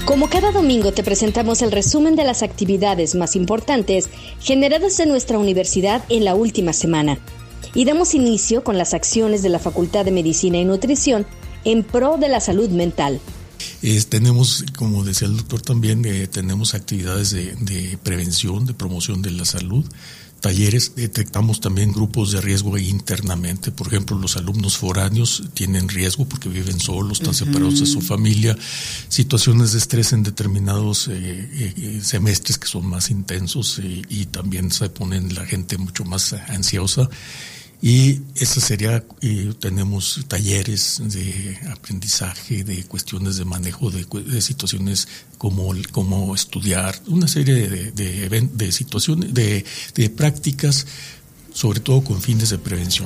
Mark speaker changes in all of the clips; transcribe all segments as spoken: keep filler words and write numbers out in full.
Speaker 1: Como cada domingo te presentamos el resumen de las actividades más importantes generadas en nuestra universidad en la última semana. Y damos inicio con las acciones de la Facultad de Medicina y Nutrición en pro de la salud mental.
Speaker 2: Eh, tenemos, como decía el doctor también, eh, tenemos actividades de, de prevención, de promoción de la salud, talleres, detectamos también grupos de riesgo internamente. Por ejemplo, los alumnos foráneos tienen riesgo porque viven solos, están uh-huh. separados de su familia, situaciones de estrés en determinados eh, eh, semestres que son más intensos eh, y también se ponen la gente mucho más ansiosa. Y esa sería, eh, tenemos talleres de aprendizaje, de cuestiones de manejo de, de situaciones como, como estudiar, una serie de, de, de, de situaciones, de, de prácticas, sobre todo con fines de prevención.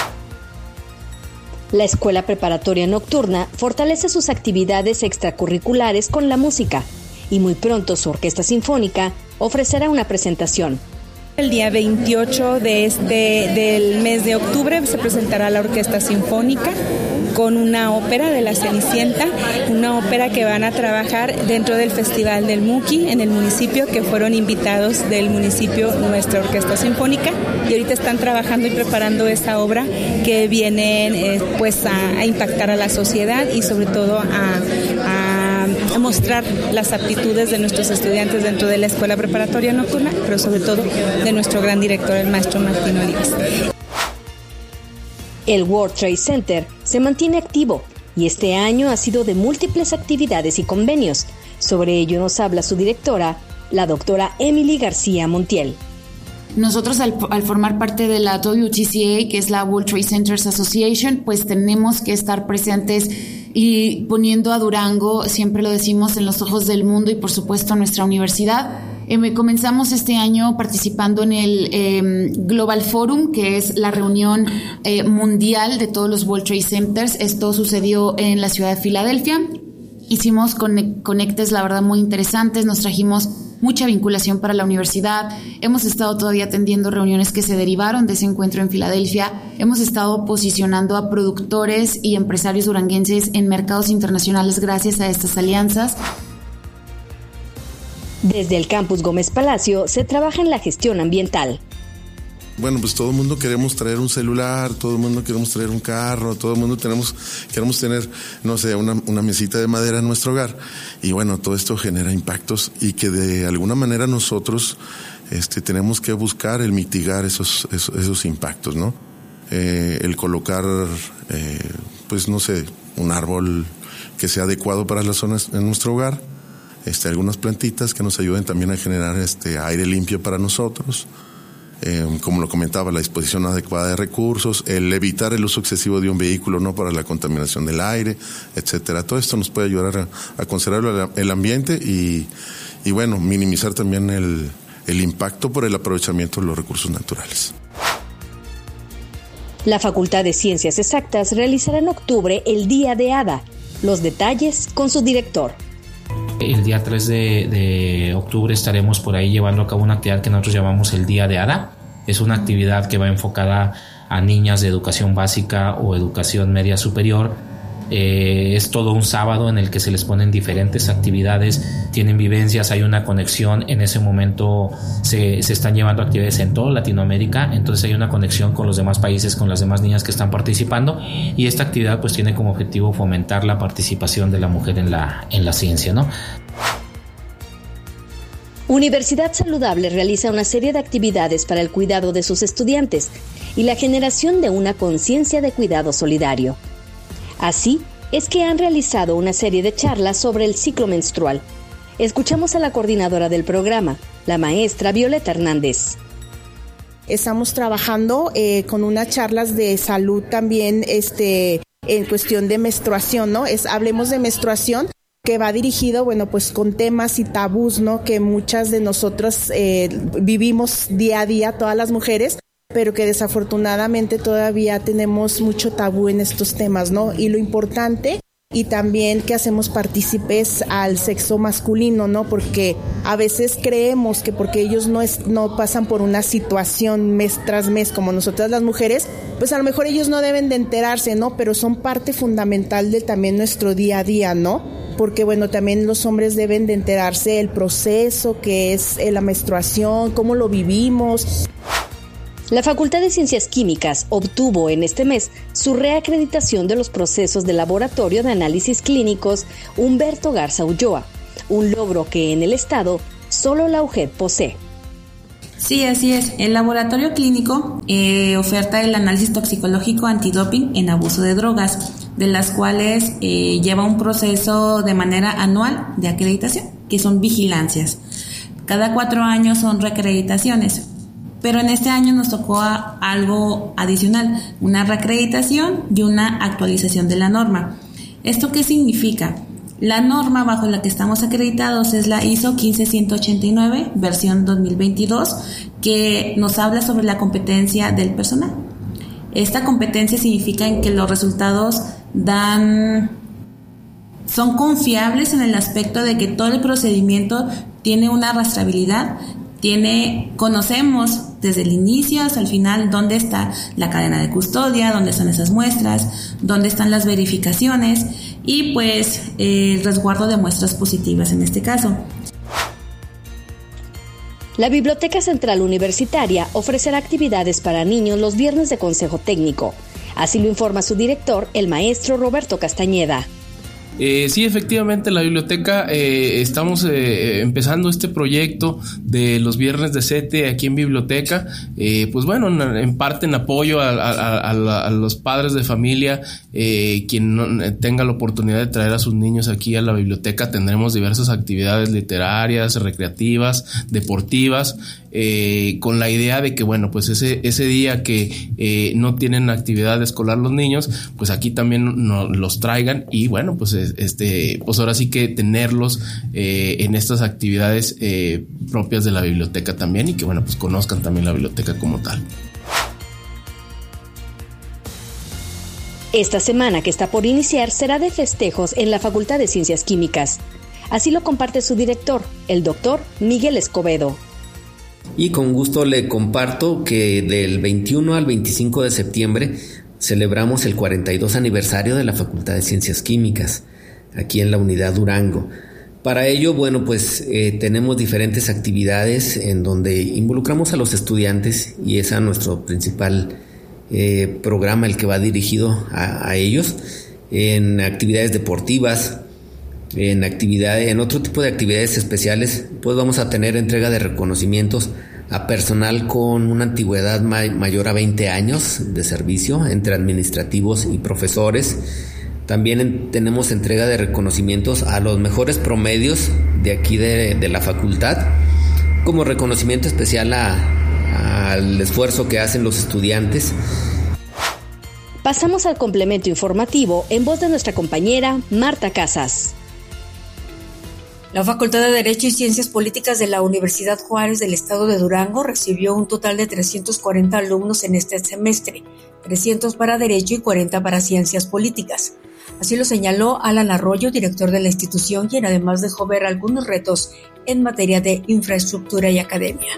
Speaker 1: La Escuela Preparatoria Nocturna fortalece sus actividades extracurriculares con la música y muy pronto su orquesta sinfónica ofrecerá una presentación.
Speaker 3: El día veintiocho de este, del mes de octubre se presentará la Orquesta Sinfónica con una ópera de La Cenicienta, una ópera que van a trabajar dentro del Festival del Muqui en el municipio, que fueron invitados del municipio nuestra Orquesta Sinfónica, y ahorita están trabajando y preparando esa obra que viene eh, pues a, a impactar a la sociedad y sobre todo a, a a mostrar las aptitudes de nuestros estudiantes dentro de la Escuela Preparatoria Nocturna, pero sobre todo de nuestro gran director, el maestro Martín Olivas.
Speaker 1: El World Trade Center se mantiene activo y este año ha sido de múltiples actividades y convenios. Sobre ello nos habla su directora, la doctora Emily García Montiel.
Speaker 4: Nosotros al, al formar parte de la W T C A, que es la World Trade Centers Association, pues tenemos que estar presentes y poniendo a Durango, siempre lo decimos, en los ojos del mundo y por supuesto a nuestra universidad. Eh, comenzamos este año participando en el eh, Global Forum, que es la reunión eh, mundial de todos los World Trade Centers. Esto sucedió en la ciudad de Filadelfia. Hicimos conectes, la verdad, muy interesantes. Nos trajimos mucha vinculación para la universidad. Hemos estado todavía atendiendo reuniones que se derivaron de ese encuentro en Filadelfia. Hemos estado posicionando a productores y empresarios duranguenses en mercados internacionales gracias a estas alianzas.
Speaker 1: Desde el campus Gómez Palacio se trabaja en la gestión ambiental.
Speaker 5: Bueno, pues todo el mundo queremos traer un celular, todo el mundo queremos traer un carro, todo el mundo tenemos, queremos tener, no sé, una, una mesita de madera en nuestro hogar. Y bueno, todo esto genera impactos y que de alguna manera nosotros este, tenemos que buscar el mitigar esos, esos, esos impactos, ¿no? Eh, el colocar, eh, pues no sé, un árbol que sea adecuado para las zonas en nuestro hogar, este, algunas plantitas que nos ayuden también a generar este aire limpio para nosotros. Eh, como lo comentaba, la disposición adecuada de recursos, el evitar el uso excesivo de un vehículo, no para la contaminación del aire, etcétera. Todo esto nos puede ayudar a, a conservar el ambiente y, y bueno, minimizar también el, el impacto por el aprovechamiento de los recursos naturales.
Speaker 1: La Facultad de Ciencias Exactas realizará en octubre el Día de Hada. Los detalles con su director.
Speaker 6: El día tres de, de octubre estaremos por ahí llevando a cabo una actividad que nosotros llamamos el Día de Hada. Es una actividad que va enfocada a niñas de educación básica o educación media superior. Eh, es todo un sábado en el que se les ponen diferentes actividades, tienen vivencias, hay una conexión. En ese momento se, se están llevando actividades en toda Latinoamérica, entonces hay una conexión con los demás países, con las demás niñas que están participando, y esta actividad pues tiene como objetivo fomentar la participación de la mujer en la, en la ciencia, ¿no?
Speaker 1: Universidad Saludable realiza una serie de actividades para el cuidado de sus estudiantes y la generación de una conciencia de cuidado solidario. Así es que han realizado una serie de charlas sobre el ciclo menstrual. Escuchamos a la coordinadora del programa, la maestra Violeta Hernández.
Speaker 7: Estamos trabajando eh, con unas charlas de salud también este, en cuestión de menstruación, ¿no? Es, hablemos de menstruación, que va dirigido, bueno, pues con temas y tabús, ¿no? Que muchas de nosotras eh, vivimos día a día, todas las mujeres, pero que desafortunadamente todavía tenemos mucho tabú en estos temas, ¿no? Y lo importante, y también que hacemos partícipes al sexo masculino, ¿no? Porque a veces creemos que porque ellos no es, no pasan por una situación mes tras mes como nosotras las mujeres, pues a lo mejor ellos no deben de enterarse, ¿no? Pero son parte fundamental de también nuestro día a día, ¿no? porque bueno, también los hombres deben de enterarse del proceso que es la menstruación, cómo lo vivimos.
Speaker 1: La Facultad de Ciencias Químicas obtuvo en este mes su reacreditación de los procesos del Laboratorio de Análisis Clínicos Humberto Garza Ulloa, un logro que en el estado solo la U G E D posee.
Speaker 8: Sí, así es. El laboratorio clínico eh, oferta el análisis toxicológico antidoping en abuso de drogas, de las cuales eh, lleva un proceso de manera anual de acreditación, que son vigilancias. Cada cuatro años son reacreditaciones, pero en este año nos tocó a, algo adicional, una reacreditación y una actualización de la norma. ¿Esto qué significa? La norma bajo la que estamos acreditados es la I S O quince ciento ochenta y nueve, versión dos mil veintidós, que nos habla sobre la competencia del personal. Esta competencia significa en que los resultados dan, son confiables en el aspecto de que todo el procedimiento tiene una rastreabilidad, tiene, conocemos desde el inicio hasta el final dónde está la cadena de custodia, dónde están esas muestras, dónde están las verificaciones y pues eh, el resguardo de muestras positivas en este caso.
Speaker 1: La Biblioteca Central Universitaria ofrecerá actividades para niños los viernes de consejo técnico. Así lo informa su director, el maestro Roberto Castañeda.
Speaker 9: Eh, sí, efectivamente, la biblioteca, eh, estamos eh, empezando este proyecto de los viernes de SETE aquí en biblioteca, eh, pues bueno, en, en parte en apoyo a, a, a, a los padres de familia, eh, quien no, tenga la oportunidad de traer a sus niños aquí a la biblioteca. Tendremos diversas actividades literarias, recreativas, deportivas, eh, con la idea de que, bueno, pues ese, ese día que eh, no tienen actividad escolar los niños, pues aquí también no, los traigan y bueno, pues este, pues ahora sí que tenerlos eh, en estas actividades eh, propias de la biblioteca también y que bueno, pues conozcan también la biblioteca como tal.
Speaker 1: Esta semana que está por iniciar será de festejos en la Facultad de Ciencias Químicas. Así lo comparte su director, el doctor Miguel Escobedo.
Speaker 10: Y con gusto le comparto que del veintiuno al veinticinco de septiembre celebramos el cuarenta y dos aniversario de la Facultad de Ciencias Químicas, aquí en la Unidad Durango. Para ello, bueno, pues eh, tenemos diferentes actividades en donde involucramos a los estudiantes y es a nuestro principal eh, programa el que va dirigido a, a ellos, en actividades deportivas, en actividades, en otro tipo de actividades especiales, pues vamos a tener entrega de reconocimientos a personal con una antigüedad may- mayor a veinte años de servicio, entre administrativos y profesores. También en, tenemos entrega de reconocimientos a los mejores promedios de aquí de, de la facultad, como reconocimiento especial a, al esfuerzo que hacen los estudiantes.
Speaker 1: Pasamos al complemento informativo en voz de nuestra compañera Marta Casas.
Speaker 11: La Facultad de Derecho y Ciencias Políticas de la Universidad Juárez del Estado de Durango recibió un total de trescientos cuarenta alumnos en este semestre, trescientos para Derecho y cuarenta para Ciencias Políticas. Así lo señaló Alan Arroyo, director de la institución, quien además dejó ver algunos retos en materia de infraestructura y academia.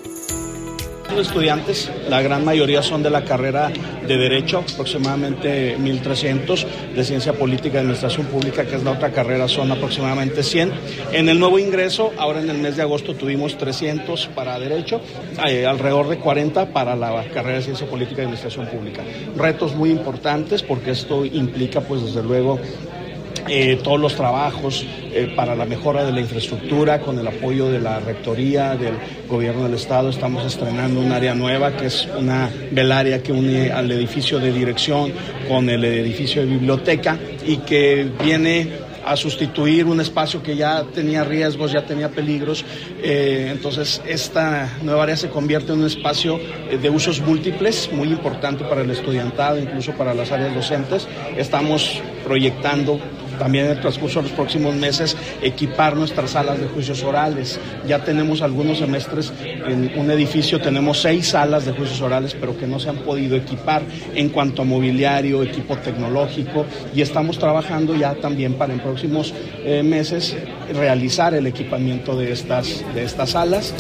Speaker 12: Estudiantes, la gran mayoría son de la carrera de Derecho, aproximadamente mil trescientos, de Ciencia Política y Administración Pública, que es la otra carrera, son aproximadamente cien. En el nuevo ingreso, ahora en el mes de agosto tuvimos trescientos para Derecho, eh, alrededor de cuarenta para la carrera de Ciencia Política y Administración Pública. Retos muy importantes porque esto implica, pues desde luego, Eh, todos los trabajos eh, para la mejora de la infraestructura, con el apoyo de la Rectoría, del Gobierno del Estado. Estamos estrenando un área nueva que es una velaria que une al edificio de dirección con el edificio de biblioteca y que viene a sustituir un espacio que ya tenía riesgos, ya tenía peligros. Eh, entonces esta nueva área se convierte en un espacio eh, de usos múltiples, muy importante para el estudiantado, incluso para las áreas docentes. Estamos proyectando también en el transcurso de los próximos meses equipar nuestras salas de juicios orales. Ya tenemos algunos semestres en un edificio, tenemos seis salas de juicios orales, pero que no se han podido equipar en cuanto a mobiliario, equipo tecnológico, y estamos trabajando ya también para en próximos eh, meses realizar el equipamiento de estas, de estas salas.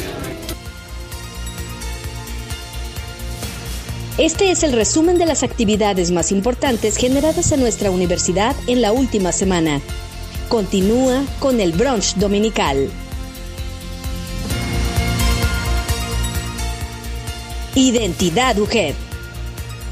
Speaker 1: Este es el resumen de las actividades más importantes generadas en nuestra universidad en la última semana. Continúa con el brunch dominical. Identidad U G E D.